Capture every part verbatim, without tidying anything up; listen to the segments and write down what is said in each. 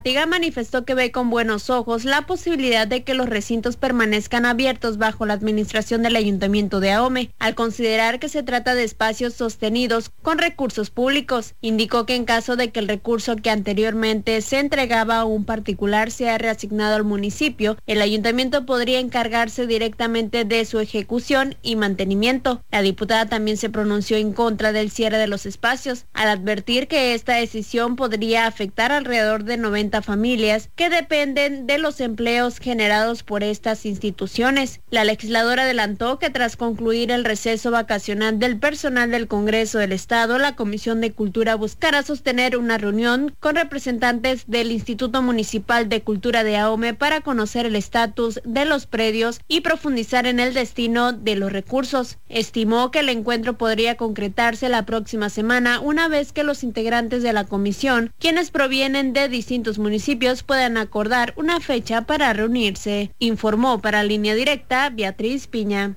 Tiga manifestó que ve con buenos ojos la posibilidad de que los recintos permanezcan abiertos bajo la administración del Ayuntamiento de Ahome, al considerar que se trata de espacios sostenidos con recursos públicos. Indicó que en caso de que el recurso que anteriormente se entregaba a un particular sea reasignado al municipio, el Ayuntamiento podría encargarse directamente de su ejecución y mantenimiento. La diputada también se pronunció en contra del cierre de los espacios, al advertir que esta decisión podría afectar alrededor de noventa familias que dependen de los empleos generados por estas instituciones. La legisladora adelantó que tras concluir el receso vacacional del personal del Congreso del Estado, la Comisión de Cultura buscará sostener una reunión con representantes del Instituto Municipal de Cultura de Ahome para conocer el estatus de los predios y profundizar en el destino de los recursos. Estimó que el encuentro podría concretarse la próxima semana una vez que los integrantes de la comisión, quienes provienen de distintos municipios, puedan acordar una fecha para reunirse. Informó para Línea Directa Beatriz Piña.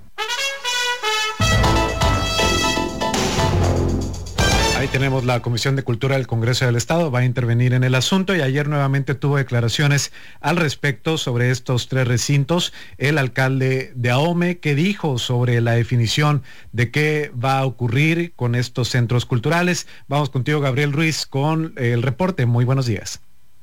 Ahí tenemos la Comisión de Cultura del Congreso del Estado, va a intervenir en el asunto y ayer nuevamente tuvo declaraciones al respecto sobre estos tres recintos. El alcalde de Ahome, ¿qué dijo sobre la definición de qué va a ocurrir con estos centros culturales? Vamos contigo, Gabriel Ruiz, con el reporte. Muy buenos días.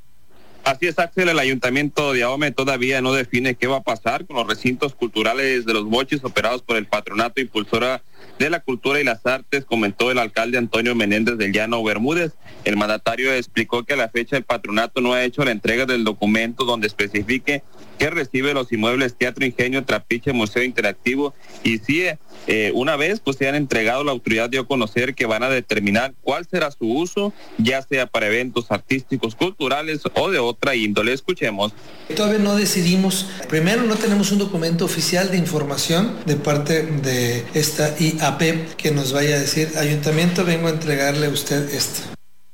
Así es, Axel, el Ayuntamiento de Ahome todavía no define qué va a pasar con los recintos culturales de los Mochis operados por el Patronato Impulsora de la Cultura y las Artes, comentó el alcalde Antonio Menéndez del Llano Bermúdez. El mandatario explicó que a la fecha el patronato no ha hecho la entrega del documento donde especifique que recibe los inmuebles Teatro Ingenio, Trapiche, Museo Interactivo, y si eh, una vez pues se han entregado, la autoridad dio a conocer que van a determinar cuál será su uso, ya sea para eventos artísticos, culturales o de otra índole. Escuchemos. Todavía no decidimos. Primero, no tenemos un documento oficial de información de parte de esta I A P que nos vaya a decir: Ayuntamiento, vengo a entregarle a usted esto.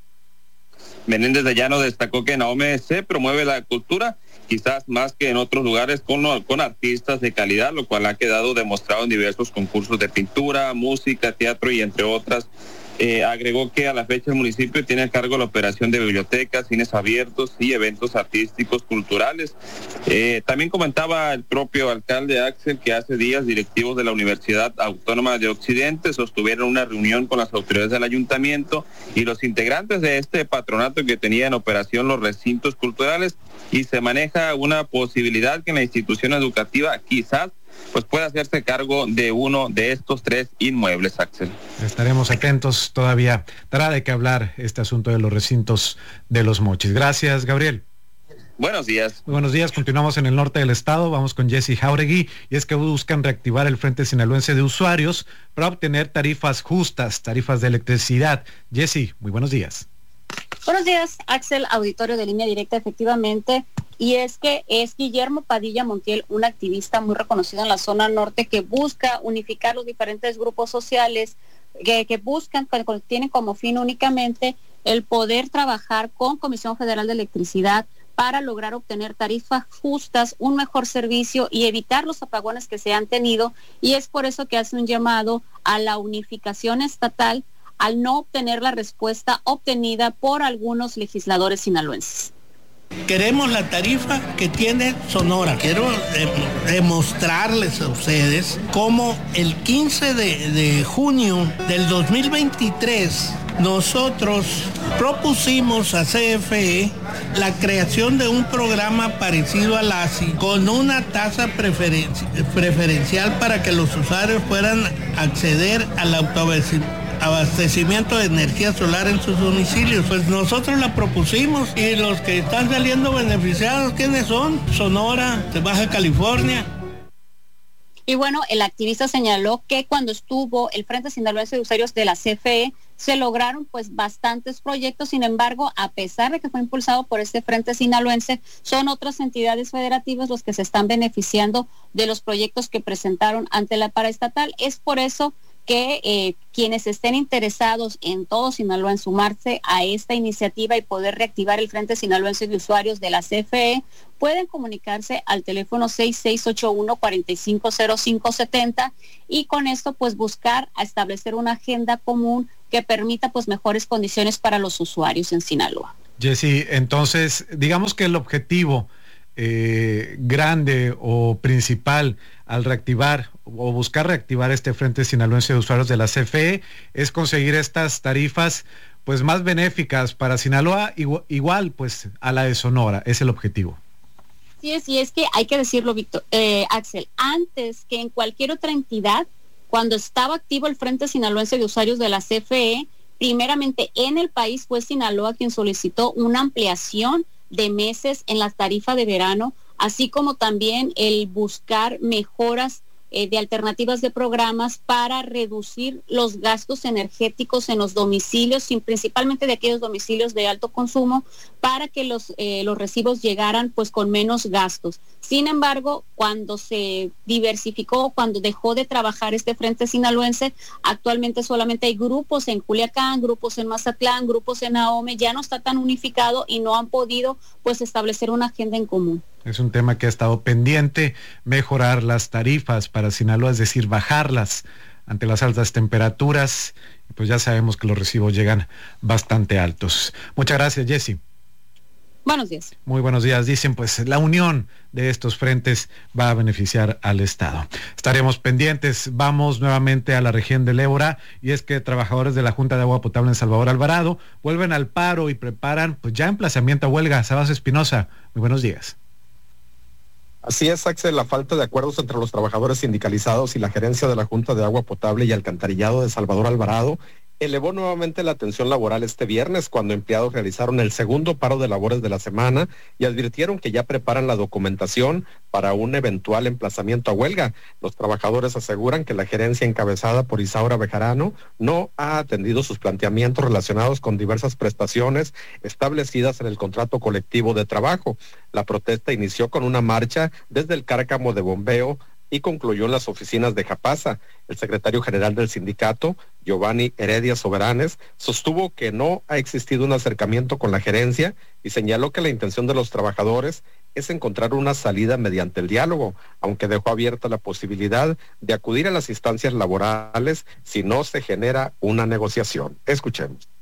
Menéndez de Llano destacó que en Ahome se promueve la cultura, quizás más que en otros lugares, con, con artistas de calidad, lo cual ha quedado demostrado en diversos concursos de pintura, música, teatro y entre otras. Eh, agregó que a la fecha el municipio tiene a cargo la operación de bibliotecas, cines abiertos y eventos artísticos culturales. Eh, también comentaba el propio alcalde Axel que hace días directivos de la Universidad Autónoma de Occidente sostuvieron una reunión con las autoridades del ayuntamiento y los integrantes de este patronato que tenía en operación los recintos culturales, y se maneja una posibilidad que la institución educativa quizás pues puede hacerse cargo de uno de estos tres inmuebles, Axel. Estaremos atentos, todavía dará de qué hablar este asunto de los recintos de los Mochis. Gracias, Gabriel. Buenos días. Muy buenos días, continuamos en el norte del estado, vamos con Jessy Jauregui, y es que buscan reactivar el Frente Sinaloense de Usuarios para obtener tarifas justas, tarifas de electricidad. Jessy, muy buenos días. Buenos días, Axel, auditorio de Línea Directa, efectivamente. Y es que es Guillermo Padilla Montiel, un activista muy reconocido en la zona norte que busca unificar los diferentes grupos sociales que, que buscan, que tienen como fin únicamente el poder trabajar con Comisión Federal de Electricidad para lograr obtener tarifas justas, un mejor servicio y evitar los apagones que se han tenido. Y es por eso que hace un llamado a la unificación estatal al no obtener la respuesta obtenida por algunos legisladores sinaloenses. Queremos la tarifa que tiene Sonora. Quiero eh, demostrarles a ustedes cómo el quince de junio del dos mil veintitrés nosotros propusimos a C F E la creación de un programa parecido al A S I con una tasa preferen- preferencial para que los usuarios puedan acceder al autoabastecimiento abastecimiento de energía solar en sus domicilios. Pues nosotros la propusimos y los que están saliendo beneficiados, ¿quiénes son? Sonora, Baja California. Y bueno, el activista señaló que cuando estuvo el Frente Sinaloense de Usuarios de la C F E, se lograron pues bastantes proyectos. Sin embargo, a pesar de que fue impulsado por este Frente Sinaloense, son otras entidades federativas los que se están beneficiando de los proyectos que presentaron ante la paraestatal. Es por eso que eh, quienes estén interesados en todo Sinaloa en sumarse a esta iniciativa y poder reactivar el Frente Sinaloense de Usuarios de la C F E, pueden comunicarse al teléfono seis seis ocho uno, cuatro cinco cero cinco siete cero y con esto pues buscar a establecer una agenda común que permita pues mejores condiciones para los usuarios en Sinaloa. Jessy, entonces, digamos que el objetivo eh, grande o principal al reactivar o buscar reactivar este Frente Sinaloense de Usuarios de la C F E es conseguir estas tarifas pues más benéficas para Sinaloa, igual, igual pues a la de Sonora, es el objetivo. Sí, es, y es que hay que decirlo, Víctor, eh, Axel, antes que en cualquier otra entidad, cuando estaba activo el Frente Sinaloense de Usuarios de la C F E, primeramente en el país fue Sinaloa quien solicitó una ampliación de meses en la tarifa de verano, así como también el buscar mejoras eh, de alternativas de programas para reducir los gastos energéticos en los domicilios, y principalmente de aquellos domicilios de alto consumo, para que los, eh, los recibos llegaran pues con menos gastos. Sin embargo, cuando se diversificó, cuando dejó de trabajar este Frente Sinaloense, actualmente solamente hay grupos en Culiacán, grupos en Mazatlán, grupos en Ahome, ya no está tan unificado y no han podido pues establecer una agenda en común. Es un tema que ha estado pendiente, mejorar las tarifas para Sinaloa, es decir, bajarlas ante las altas temperaturas, pues ya sabemos que los recibos llegan bastante altos. Muchas gracias, Jessy. Buenos días. Muy buenos días. Dicen, pues la unión de estos frentes va a beneficiar al Estado. Estaremos pendientes. Vamos nuevamente a la región del Ébora, y es que trabajadores de la Junta de Agua Potable en Salvador Alvarado vuelven al paro y preparan pues ya emplazamiento a huelga. Sabas Espinosa, muy buenos días. Así es, Axel, la falta de acuerdos entre los trabajadores sindicalizados y la gerencia de la Junta de Agua Potable y Alcantarillado de Salvador Alvarado elevó nuevamente la tensión laboral este viernes, cuando empleados realizaron el segundo paro de labores de la semana y advirtieron que ya preparan la documentación para un eventual emplazamiento a huelga. Los trabajadores aseguran que la gerencia encabezada por Isaura Bejarano no ha atendido sus planteamientos relacionados con diversas prestaciones establecidas en el contrato colectivo de trabajo. La protesta inició con una marcha desde el Cárcamo de Bombeo y concluyó en las oficinas de Japasa. El secretario general del sindicato, Giovanni Heredia Soberanes, sostuvo que no ha existido un acercamiento con la gerencia y señaló que la intención de los trabajadores es encontrar una salida mediante el diálogo, aunque dejó abierta la posibilidad de acudir a las instancias laborales si no se genera una negociación. Escuchemos.